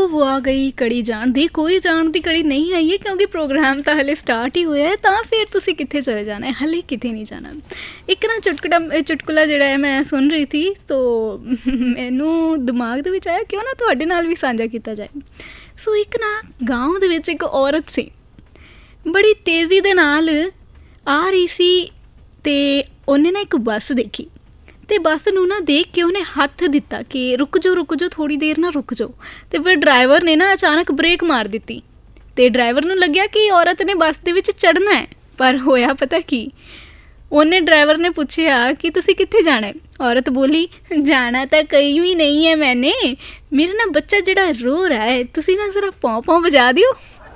वो आ गई कड़ी जान दी, कोई जान दी कड़ी नहीं आई है क्योंकि प्रोग्राम तो हले स्टार्ट ही होया है, तो फिर तुसी कित्थे चले जाना है, हले कित्थे नहीं जाना। एक ना चुटकुला जिहड़ा है मैं सुन रही थी, तो मैनू दिमाग दे विच आया क्यों ना तुहाडे नाल भी साझा किया जाए। सो एक ना गाँव दे विच एक औरत सी, बड़ी तेज़ी दे नाल आ रही सी, ते उन्हें ना एक बस देखी, तो बस नूं ना देख के उन्हें हथ दिता कि रुक जाओ थोड़ी देर ना रुक जाओ। तो फिर ड्राइवर ने ना अचानक ब्रेक मार दी, तो ड्राइवर नूं लग्या कि औरत ने बस दे विच चढ़ना है, पर होया पता की, उन्हें ड्राइवर ने पूछा कि तुसी कित्थे जाना है। औरत बोली जाना तो कहीं भी नहीं है मैंने, मेरा ना बच्चा जिहड़ा रो रहा है, तुसी ना जरा पौं पौं बजा दिओ।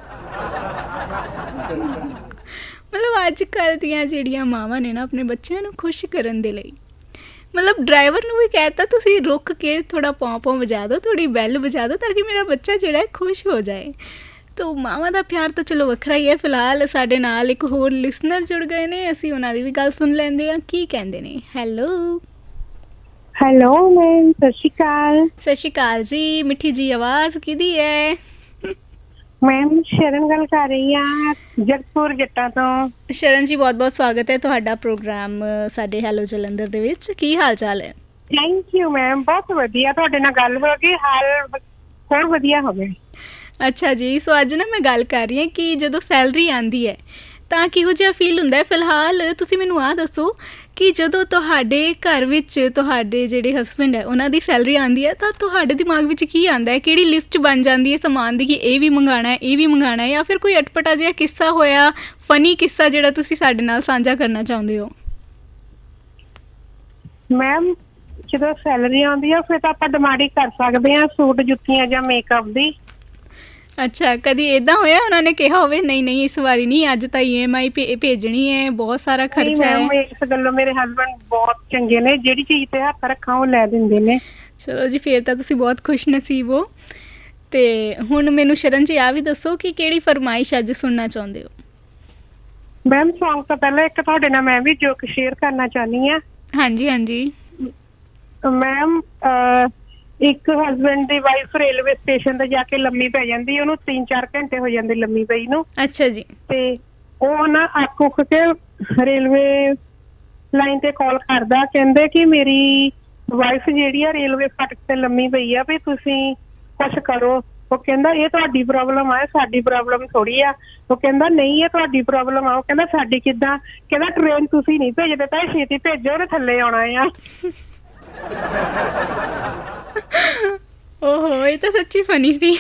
मतलब अजकल दियां जिहड़ियां मावां ने ना अपने बच्चों को खुश करन दे लई, मतलब ड्राइवर ने भी कहता तुसी रुक के थोड़ा पौं पौं बजा दो, थोड़ी बैल बजा दो, ताकि मेरा बच्चा जिहड़ा है खुश हो जाए। तो मावां दा प्यार तो चलो वखरा ही है। फिलहाल साडे नाल एक होर लिसनर जुड़ गए ने, असीं उन्हां दी भी गल सुन लैंदे आ की कहंदे ने। हैलो हेलो मैम, सत श्री अकाल। सत श्री अकाल जी, मिठी जी आवाज़ किहदी है? मैम शरण गल कर रही हाँ जगतपुर जट्टा तो। शरण जी बहुत बहुत स्वागत है तुहाडा प्रोग्राम साडे हैलो जलंधर दे विच। की हाल चाल है? थैंक यू मैम, बहुत वधिया, तुहाडे नाल गल हो गई, हाल होर वधिया हो गए। अच्छा जी, सो अज ना मैं गल कर रही हाँ कि जदों सैलरी आंदी है ਤਾਂ ਕਿਹੋ ਜਿਹਾ ਫੀਲ ਹੁੰਦਾ ਹੈ। ਫਿਲਹਾਲ ਤੁਸੀਂ ਮੈਨੂੰ ਆਹ ਦੱਸੋ ਕਿ ਜਦੋਂ ਤੁਹਾਡੇ ਘਰ ਵਿੱਚ ਤੁਹਾਡੇ ਜਿਹੜੇ ਹਸਬੈਂਡ ਹੈ ਉਹਨਾਂ ਦੀ ਸੈਲਰੀ ਆਉਂਦੀ ਹੈ ਤਾਂ ਤੁਹਾਡੇ ਦਿਮਾਗ ਵਿੱਚ ਕੀ ਆਉਂਦਾ ਹੈ, ਕਿਹੜੀ ਲਿਸਟ ਬਣ ਜਾਂਦੀ ਹੈ ਸਮਾਨ ਦੀ ਕਿ ਇਹ ਵੀ ਮੰਗਾਉਣਾ ਹੈ, ਇਹ ਵੀ ਮੰਗਾਉਣਾ ਹੈ, ਜਾਂ ਫਿਰ ਕੋਈ ਅਟਪਟਾ ਜਿਹਾ ਕਿੱਸਾ ਹੋਇਆ, ਫਨੀ ਕਿੱਸਾ ਜਿਹੜਾ ਤੁਸੀਂ ਸਾਡੇ ਨਾਲ ਸਾਂਝਾ ਕਰਨਾ ਚਾਹੁੰਦੇ ਹੋ? ਮੈਮ ਜਦੋਂ ਸੈਲਰੀ ਆਉਂਦੀ ਆ ਫਿਰ ਤਾਂ ਆਪਾਂ ਡਿਮਾਂਡ ਹੀ ਕਰ ਸਕਦੇ ਹਾਂ ਸੂਟ ਜੁੱਤੀਆਂ ਜਾਂ ਮੇਕਅਪ ਦੀ। ਅੱਛਾ, ਕਦੀ ਇੱਦਾਂ ਹੋਇਆ ਉਹਨਾਂ ਨੇ ਕਿਹਾ ਹੋਵੇ ਨਹੀਂ ਨਹੀਂ ਇਸ ਵਾਰੀ ਨਹੀਂ, ਅੱਜ ਤਾਂ EMI ਭੇਜਣੀ ਹੈ, ਬਹੁਤ ਸਾਰਾ ਖਰਚਾ ਹੈ? ਇਸ ਗੱਲੋਂ ਮੇਰੇ ਹਸਬੈਂਡ ਬਹੁਤ ਚੰਗੇ ਨੇ, ਜਿਹੜੀ ਚੀਜ਼ ਤੇ ਹੱਥ ਰੱਖਾਂ ਉਹ ਲੈ ਦਿੰਦੇ ਨੇ। ਚਲੋ ਜੀ, ਫਿਰ ਤਾਂ ਤੁਸੀਂ ਬਹੁਤ ਖੁਸ਼ ਨਸੀਬ ਹੋ। ਤੇ ਹੁਣ ਮੈਨੂੰ ਸ਼ਰਨ ਜੀ ਆ ਵੀ ਦੱਸੋ ਕਿ ਕਿਹੜੀ ਫਰਮਾਇਸ਼ ਅੱਜ ਸੁਣਨਾ ਚਾਹੁੰਦੇ ਹੋ? ਮੈਮ ਸੌਂਗ ਤੋਂ ਪਹਿਲਾਂ ਇੱਕ ਤੁਹਾਡੇ ਨਾਲ ਮੈਂ ਵੀ ਜੋਕ ਸ਼ੇਅਰ ਕਰਨਾ ਚਾਹੁੰਦੀ ਹਾਂ। ਹਾਂਜੀ ਹਾਂਜੀ ਮੈਮ, ਇੱਕ ਹਸਬੈਂਡ ਦੀ ਵਾਈਫ ਰੇਲਵੇ ਸਟੇਸ਼ਨ ਤੇ ਜਾ ਕੇ ਲੰਮੀ ਪੈ ਜਾਂਦੀ, ਉਹਨੂੰ 3-4 ਘੰਟੇ ਹੋ ਜਾਂਦੇ ਲੰਮੀ ਪਈ ਨੂੰ। ਅੱਛਾ ਜੀ। ਤੇ ਉਹ ਨਾ ਅੱਖ ਉੱਖ ਕੇ ਰੇਲਵੇ ਲਾਈਨ ਤੇ ਕਾਲ ਕਰਦਾ, ਕਹਿੰਦੇ ਕਿ ਮੇਰੀ ਵਾਈਫ ਜਿਹੜੀ ਆ ਰੇਲਵੇ ਫਾਟਕ ਤੇ ਲੰਮੀ ਪਈ ਆ, ਵੀ ਤੁਸੀਂ ਕੁਛ ਕਰੋ। ਉਹ ਕਹਿੰਦਾ ਇਹ ਤੁਹਾਡੀ ਪ੍ਰੋਬਲਮ ਆ, ਸਾਡੀ ਪ੍ਰੋਬਲਮ ਥੋੜੀ ਆ। ਉਹ ਕਹਿੰਦਾ ਨਹੀਂ ਇਹ ਤੁਹਾਡੀ ਪ੍ਰੋਬਲਮ ਆ। ਉਹ ਕਹਿੰਦਾ ਸਾਡੀ ਕਿੱਦਾਂ? ਕਹਿੰਦਾ ਟ੍ਰੇਨ ਤੁਸੀਂ ਨਹੀਂ ਭੇਜਦੇ ਤਾਂ ਛੇਤੀ ਭੇਜੋ, ਉਹਨੇ ਥੱਲੇ ਆਉਣਾ ਆ। ਓਹੋ, ਇਹ ਤਾਂ ਸੱਚੀ ਫਨੀ ਸੀ।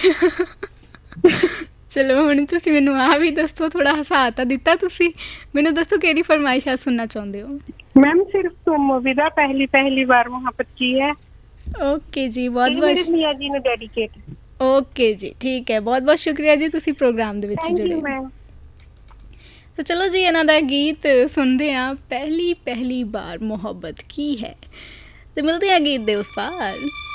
ਚਲੋ ਹੁਣ ਤੁਸੀਂ ਮੈਨੂੰ ਆਹ ਵੀ ਦੱਸੋ, ਥੋੜਾ ਹਸਾ ਤਾਂ ਦਿੱਤਾ ਤੁਸੀਂ, ਮੈਨੂੰ ਦੱਸੋ ਕਿਹੜੀ ਫਰਮਾਇਸ਼ ਆ ਸੁਣਨਾ ਚਾਹੁੰਦੇ ਹੋ? मैम सिर्फ तुम मूवी दा पहली पहली बार मोहब्बत की है। ओके जी, बहुत बहुत मियां जी ने डेडिकेट। ओके जी, ठीक है, बहुत बहुत शुक्रिया जी तुसी प्रोग्राम दे विच जुड़े। मैम तो चलो जी इन्हां दा गीत सुनते हैं, पहली पहली बार मोहब्बत की है, तो मिलते हैं गीत दे उस पार।